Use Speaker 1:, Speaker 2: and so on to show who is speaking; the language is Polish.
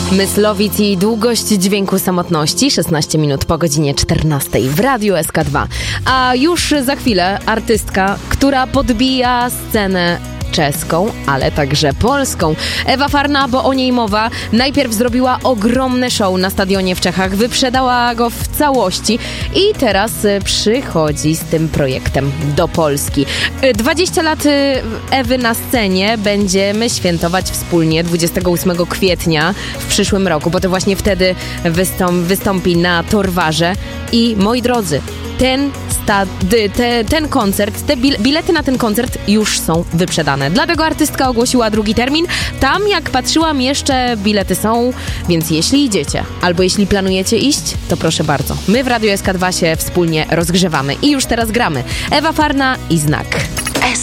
Speaker 1: Myslowic i długość dźwięku samotności, 16 minut po godzinie 14 w Radiu SK2. A już za chwilę artystka, która podbija scenę czeską, ale także polską. Ewa Farna, bo o niej mowa, najpierw zrobiła ogromne show na stadionie w Czechach, wyprzedała go w całości i teraz przychodzi z tym projektem do Polski. 20 lat Ewy na scenie będziemy świętować wspólnie 28 kwietnia w przyszłym roku, bo to właśnie wtedy wystąpi na Torwarze i moi drodzy, ten koncert, te bilety na ten koncert już są wyprzedane. Dlatego artystka ogłosiła drugi termin. Tam, jak patrzyłam, jeszcze bilety są, więc jeśli idziecie, albo jeśli planujecie iść, to proszę bardzo. My w Radiu SK2 się wspólnie rozgrzewamy i już teraz gramy. Ewa Farna i Znak.